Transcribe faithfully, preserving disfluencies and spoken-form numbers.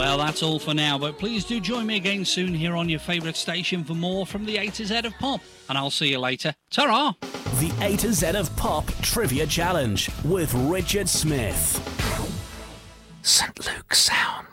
Well, that's all for now, but please do join me again soon here on your favourite station for more from the A to Z of Pop, and I'll see you later. Ta-ra! The A to Z of Pop Trivia Challenge with Richard Smith. Saint Luke Sound.